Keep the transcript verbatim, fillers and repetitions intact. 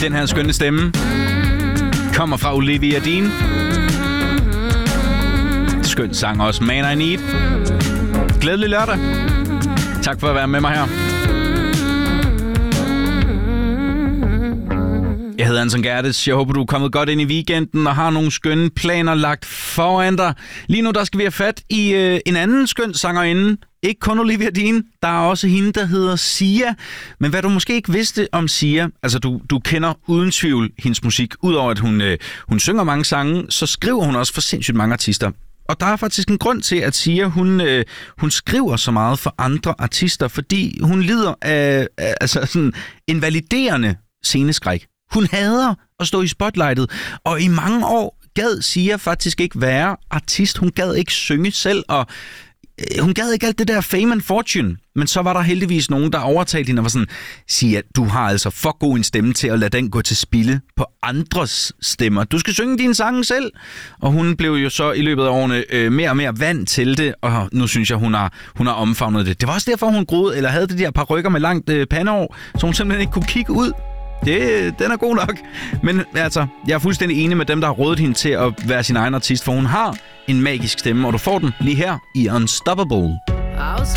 Den her skønne stemme kommer fra Olivia Dean. Skøn sang også, Man I Need. Glædelig lørdag. Tak for at være med mig her. Jeg hedder Anton Gerdes. Jeg håber, du er kommet godt ind i weekenden og har nogle skønne planer lagt foran dig. Lige nu der skal vi have fat i øh, en anden skøn sangerinde. Ikke kun Olivia Dean. Der er også hende, der hedder Sia. Men hvad du måske ikke vidste om Sia, altså du, du kender uden tvivl hendes musik. Udover at hun, øh, hun synger mange sange, så skriver hun også for sindssygt mange artister. Og der er faktisk en grund til, at Sia, hun, øh, hun skriver så meget for andre artister, fordi hun lider af, af altså sådan en validerende sceneskræk. Hun hader at stå i spotlightet, og i mange år gad Sia faktisk ikke være artist. Hun gad ikke synge selv, og øh, hun gad ikke alt det der fame and fortune. Men så var der heldigvis nogen, der overtalte hende og var sådan, Sia, du har altså for god en stemme til at lade den gå til spilde på andres stemmer. Du skal synge dine sange selv. Og hun blev jo så i løbet af årene øh, mere og mere vant til det, og nu synes jeg, hun har, hun har omfavnet det. Det var også derfor, hun groede, eller havde det der par rykker med langt øh, pandeår, så hun simpelthen ikke kunne kigge ud. Det, den er god nok. Men altså, jeg er fuldstændig enig med dem, der har rådet hende til at være sin egen artist, for hun har en magisk stemme, og du får den lige her i Unstoppable.